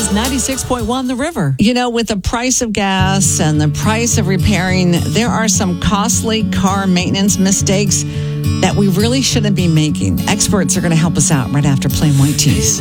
is 96.1 The River. You know, with the price of gas and the price of repairing, there are some costly car maintenance mistakes that we really shouldn't be making. Experts are going to help us out right after Plain White Tees.